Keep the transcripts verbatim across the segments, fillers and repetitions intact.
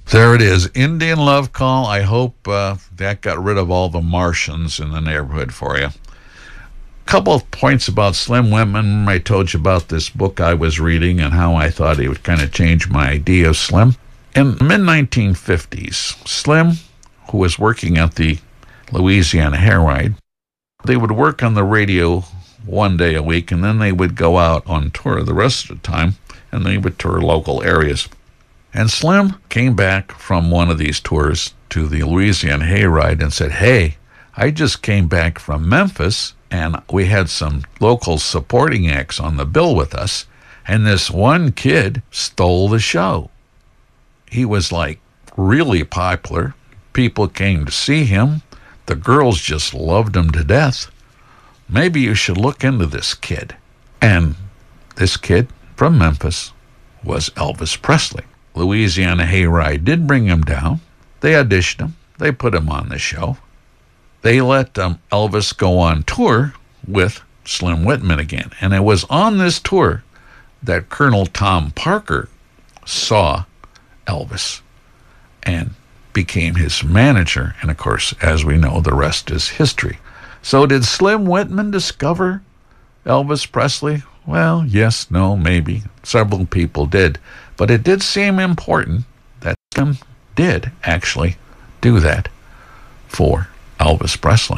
There it is, Indian Love Call. I hope uh, that got rid of all the Martians in the neighborhood for you. Couple of points about Slim Whitman. I told you about this book I was reading and how I thought it would kind of change my idea of Slim. In the mid nineteen fifties, Slim, who was working at the Louisiana Hayride, they would work on the radio one day a week, and then they would go out on tour the rest of the time, and they would tour local areas. And Slim came back from one of these tours to the Louisiana Hayride and said, "Hey, I just came back from Memphis, and we had some local supporting acts on the bill with us, and this one kid stole the show. He was like really popular. People came to see him. The girls just loved him to death. Maybe you should look into this kid." And this kid from Memphis was Elvis Presley. Louisiana Hayride did bring him down. They auditioned him. They put him on the show. They let um, Elvis go on tour with Slim Whitman again. And it was on this tour that Colonel Tom Parker saw Elvis and became his manager. And of course, as we know, the rest is history. So did Slim Whitman discover Elvis Presley? Well, yes, no, maybe. Several people did. But it did seem important that Slim did actually do that for Elvis Presley.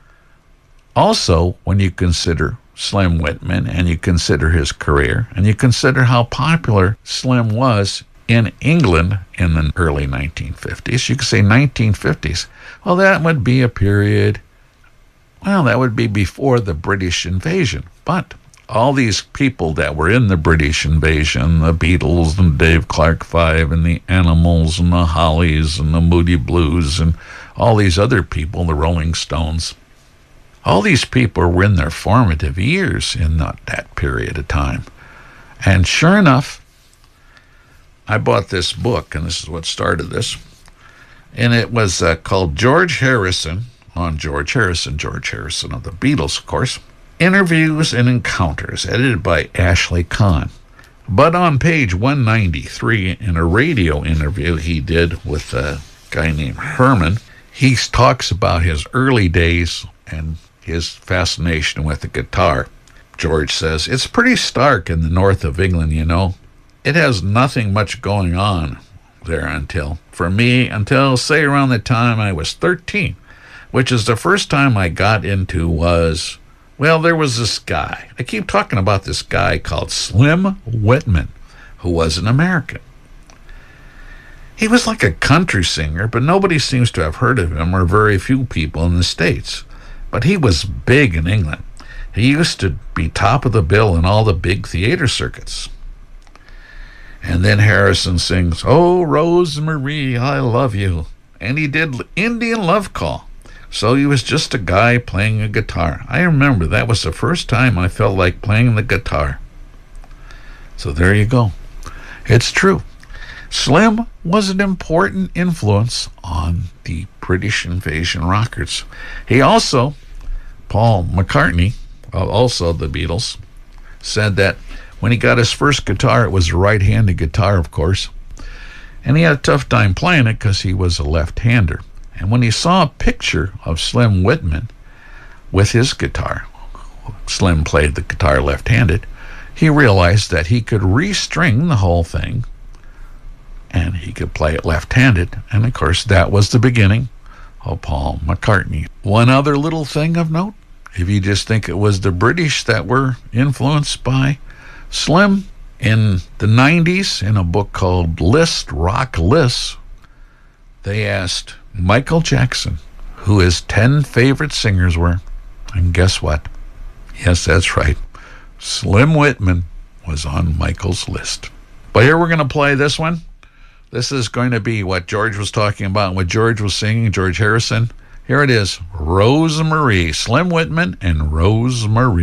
Also, when you consider Slim Whitman and you consider his career and you consider how popular Slim was in England in the early nineteen fifties, you could say nineteen fifties. Well, that would be a period, well, that would be before the British invasion. But all these people that were in the British invasion, the Beatles and Dave Clark Five and the Animals and the Hollies and the Moody Blues and all these other people, the Rolling Stones, all these people were in their formative years in that, that period of time. And sure enough, I bought this book, and this is what started this, and it was uh, called George Harrison, on George Harrison, George Harrison of the Beatles, of course, Interviews and Encounters, edited by Ashley Kahn. But on page one ninety-three, in a radio interview he did with a guy named Herman, he talks about his early days and his fascination with the guitar. George says, "It's pretty stark in the north of England, you know. It has nothing much going on there until, for me, until, say, around the time I was thirteen, which is the first time I got into was, well, there was this guy. I keep talking about this guy called Slim Whitman, who was an American. He was like a country singer, but nobody seems to have heard of him, or very few people in the States. But he was big in England. He used to be top of the bill in all the big theater circuits." And then Harrison sings, "Oh, Rosemary, I love you." And he did Indian Love Call. So he was just a guy playing a guitar. I remember that was the first time I felt like playing the guitar. So there you go. It's true. Slim was an important influence on the British invasion rockers. He also, Paul McCartney, also the Beatles, said that when he got his first guitar, it was a right-handed guitar, of course, and he had a tough time playing it because he was a left-hander. And when he saw a picture of Slim Whitman with his guitar, Slim played the guitar left-handed, he realized that he could restring the whole thing and he could play it left-handed. And of course, that was the beginning of Paul McCartney. One other little thing of note, if you just think it was the British that were influenced by Slim, in the nineties, in a book called List, Rock Lists, they asked Michael Jackson who his ten favorite singers were. And guess what? Yes, that's right. Slim Whitman was on Michael's list. But here we're going to play this one. This is going to be what George was talking about, what George was singing, George Harrison. Here it is, Rosemarie, Slim Whitman and Rosemarie.